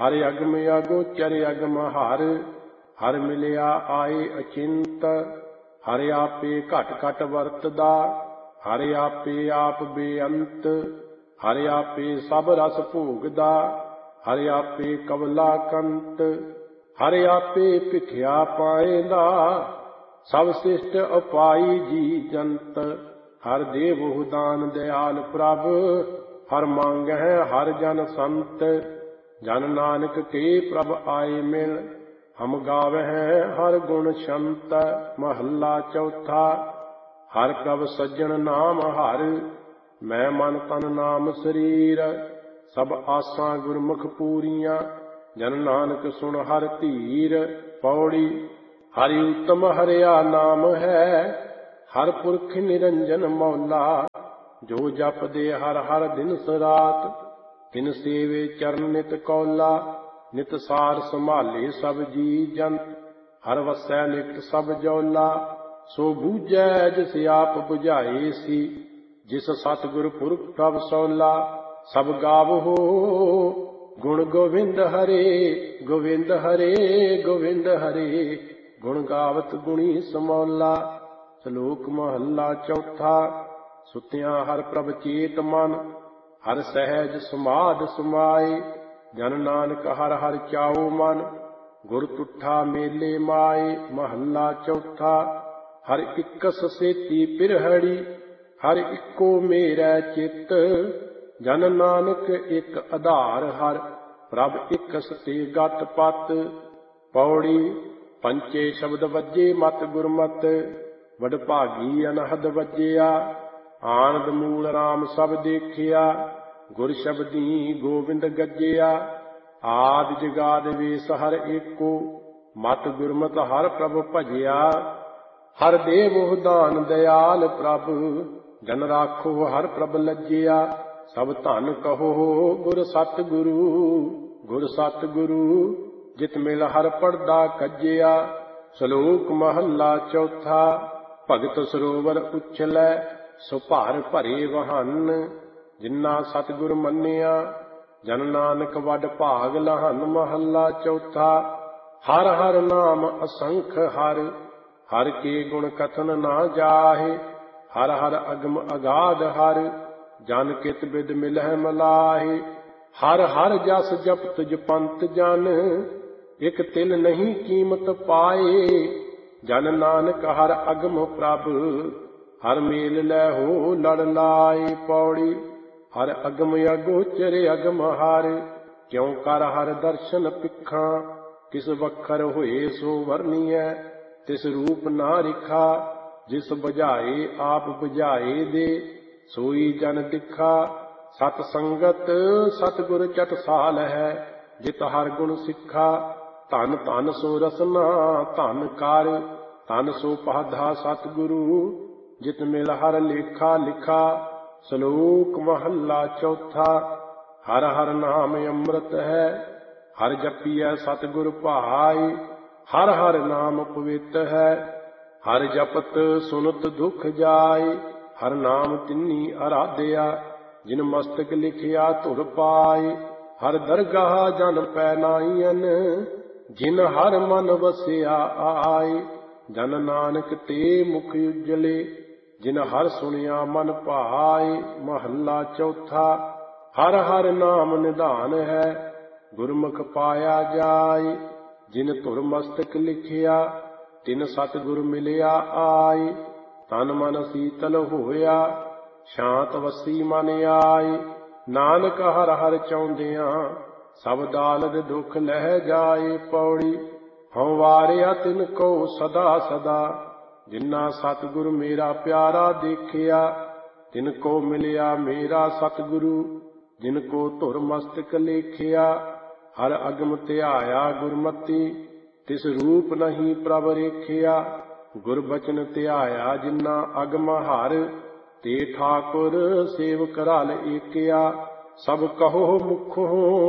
हर अगम अगोचर अगम हर, हर मिलिया आए अचिंत। हर आपे घट घट वरतदा, हर आपे आप बेअंत। हर आपे सब रस भोगदा, हर आपे कवला कंत। हर आपे भिखिया पाएंदा, सब शिष्ट उपाई जी जंत। हर देवहु दान दयाल प्रभ, हर मांगह हर जन संत। जन नानक के प्रभ आए मिल, हम गावह हर गुण छंत। महला चौथा। हर प्रभ सज्जन नाम हर, मैं मन तन नाम शरीर। सब आसां गुरमुख पूरियां, जन नानक सुन हर धीर। पौड़ी। हरि उत्तम हरिया नाम है, हर पुरख निरंजन मौला। जो जप दे हर हर दिन रात, तिन सेवे चरण नित कौला। नित सार संभाले सब जी जंत, हर वसै निकट सब जौला। सो बूझै जिस आप बुझाए सी, जिस सतगुर पुरख प्रभ सौला। सब गावहो गुण गोविंद हरे, गोविंद हरे गोविंद हरे। गुण गावत गुणी समौला। ਸ਼ਲੋਕ ਮਹੱਲਾ ਚੌਥਾ। ਸੁਤਿਆਂ ਹਰ ਪ੍ਰਭ ਚੇਤ ਮਨ, ਹਰ ਸਹਿਜ ਸਮਾਧ ਸਮਾਏ। ਜਨ ਨਾਨਕ ਹਰ ਹਰ ਚਾਉ ਮਨ, ਗੁਰ ਤੁਠਾ ਮੇਲੇ ਮਾਏ। ਮਹੱਲਾ ਚੌਥਾ। ਹਰ ਇਕਸ ਸੇਤੀ ਪਿਰਹੜੀ, ਹਰ ਇੱਕੋ ਮੇਰਾ ਚਿੱਤ। ਜਨ ਨਾਨਕ ਇੱਕ ਆਧਾਰ ਹਰ, ਪ੍ਰਭ ਇਕਸ ਤੇ ਗਤ ਪਤ। ਪੌੜੀ। ਪੰਚੇ ਸ਼ਬਦ ਵੱਜੇ ਮਤ ਗੁਰਮਤ, ਵਡਭਾਗੀ ਅਨਹਦ ਵੱਜਿਆ। ਆਨੰਦ ਮੂਲ ਰਾਮ ਸਭ ਦੇਖਿਆ, ਗੁਰ ਸ਼ਬਦੀ ਗੋਬਿੰਦ ਗੱਜਿਆ। ਆਦਿ ਜਗਾਦਿ ਵੇਸ ਹਰ ਏਕੋ, ਮਤ ਗੁਰਮਤਿ ਹਰ ਪ੍ਰਭ ਭਜਿਆ। ਹਰ ਦੇਵਹੁ ਦਾਨ ਦਇਆਲ ਪ੍ਰਭ, ਜਨ ਰਾਖੋ ਹਰ ਪ੍ਰਭ ਲੱਜਿਆ। ਸਭ ਧਨ ਕਹੋ ਗੁਰ ਸਤਿਗੁਰੂ, ਗੁਰ ਸਤਿਗੁਰੂ ਜਿਤ ਮਿਲ ਹਰ ਪੜਦਾ ਕੱਜਿਆ। ਸ਼ਲੋਕ ਮਹੱਲਾ ਚੌਥਾ। ਭਗਤ ਸਰੋਵਰ ਉਛਲੈ, ਸੋ ਭਰ ਭਰੇ ਵਹਨ। ਜਿਨਾ ਸਤਿਗੁਰ ਮੰਨਿਆ, ਜਨ ਨਾਨਕ ਵੱਡ ਭਾਗ ਲਹਨ। ਮਹੱਲਾ ਚੌਥਾ। ਹਰ ਹਰ ਨਾਮ ਅਸੰਖ ਹਰ, ਹਰ ਕੇ ਗੁਣ ਕਥਨ ਨਾ ਜਾਹੇ। ਹਰ ਹਰ ਅਗਮ ਅਗਾਧ ਹਰ, ਜਨ ਕਿਤ ਬਿਦ ਮਿਲਹਿ ਮਲਾਹੇ। ਹਰ ਹਰ ਜਸ ਜਪਤ ਜਪੰਤ ਜਨ, ਇਕ ਤਿਲ ਨਹੀਂ ਕੀਮਤ ਪਾਏ। ਜਨ ਨਾਨਕ ਹਰ ਅਗਮ ਪ੍ਰਭ, ਹਰ ਮੇਲ ਲੈ ਹੋ ਲੜ ਲਾਏ। ਪੌੜੀ। ਹਰ ਅਗਮ ਅਗੋਚਰ ਅਗਮ ਹਰ, ਕਿਉ ਕਰ ਹਰ ਦਰਸ਼ਨ ਪਿੱਖਾਂ। ਕਿਸ ਵਖਰ ਹੋਏ ਸੋ ਵਰਨੀਐ, ਤਿਸ ਰੂਪ ਨਾ ਰਿਖਾ। ਜਿਸ ਬੁਝਾਏ ਆਪ ਬੁਝਾਏ ਦੇ, ਸੋਈ ਜਨ ਦਿਖਾ। ਸਤ ਸੰਗਤ ਸਤਿਗੁਰ ਚਟਸਾਲ ਹੈ, ਜਿਤ ਹਰ ਗੁਣ ਸਿੱਖਾ। ਧਨ ਧਨ ਸੋ ਰਸਨਾ ਧਨ ਕਰ, ਧਨ ਸੋ ਪਾਧਾ ਸਤਿਗੁਰੂ। ਜਿਤ ਮਿਲ ਹਰ ਲੇਖਾ ਲਿਖਾ। ਸ਼ਲੋਕ ਮਹੱਲਾ ਚੌਥਾ। ਹਰ ਹਰ ਨਾਮ ਅੰਮ੍ਰਿਤ ਹੈ, ਹਰ ਜਪੀਐ ਸਤਿਗੁਰ ਭਾਈ। ਹਰ ਹਰ ਨਾਮ ਪਵਿੱਤ ਹੈ, ਹਰ ਜਪਤ ਸੁਨਤ ਦੁਖ ਜਾਏ। ਹਰ ਨਾਮ ਤਿੰਨੀ ਅਰਾਧਿਆ, ਜਿਨ ਮਸਤਕ ਲਿਖਿਆ ਧੁਰ ਪਾਏ। ਹਰ ਦਰਗਾਹ ਜਨ ਪੈ ਨਾਈਐਨ, ਜਿਨ ਹਰ ਮਨ ਵਸਿਆ ਆਏ। ਜਨ ਨਾਨਕ ਤੇ ਮੁਖ ਉਜਲੇ, ਜਿਨ ਹਰ ਸੁਣਿਆ ਮਨ ਭਾਏ। ਮਹੱਲਾ ਚੌਥਾ। ਹਰ ਹਰ ਨਾਮ ਨਿਧਾਨ ਹੈ, ਗੁਰਮੁਖ ਪਾਇਆ ਜਾਏ। ਜਿਨ ਧੁਰ ਮਸਤਕ ਲਿਖਿਆ, ਤਿਨ ਸਤਿਗੁਰ ਮਿਲਿਆ ਆਏ। ਤਨ ਮਨ ਸੀਤਲ ਹੋਇਆ, ਸ਼ਾਂਤ ਵਸੀ ਮਨ ਆਏ। ਨਾਨਕ ਹਰ ਹਰ ਚਾਹੁੰਦਿਆਂ, ਸਭ ਦਾਲਦ ਦੁਖ ਲਹਿ ਜਾਏ। ਪੌੜੀ। ਹਉ ਵਾਰਿਆ ਤਿਨ ਕੋ ਸਦਾ ਸਦਾ, ਜਿਨਾ ਸਤਿਗੁਰ ਮੇਰਾ ਪਿਆਰਾ ਦੇਖਿਆ। ਤਿਨ ਕੋ ਮਿਲਿਆ ਮੇਰਾ ਸਤਿਗੁਰੂ, ਜਿਨ ਕੋ ਧੁਰ ਮਸਤਕ ਲੇਖਿਆ। ਹਰ ਅਗਮ ਧਿਆਇਆ ਗੁਰਮਤੀ, ਤਿਸ ਰੂਪ ਨਹੀਂ ਪ੍ਰਭ ਰੇਖਿਆ। ਗੁਰਬਚਨ ਧਿਆਇਆ ਜਿਨਾ ਅਗਮ ਹਰ, ਤੇ ਠਾਕੁਰ ਸੇਵਕ ਰਲ ਏਕਿਆ। ਸਭ ਕਹੋ ਮੁਖੋਂ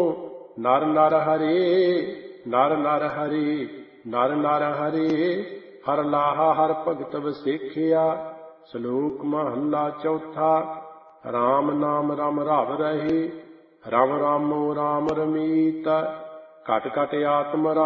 ਨਰ ਨਰ ਹਰੇ, ਨਰ ਨਰ ਹਰੇ, ਨਰ ਨਰ ਹਰੇ। ਹਰ ਲਾਹਾ ਹਰ ਭਗਤ ਵਸੇਖਿਆ। ਸ਼ਲੋਕ ਮਹੱਲਾ ਚੌਥਾ। ਰਾਮ ਨਾਮ ਰਮ ਰਵ ਰਹੇ, ਰਮ ਰਾਮੋ ਰਾਮ ਰਮੀਤ। ਘਟ ਘਟ ਆਤਮ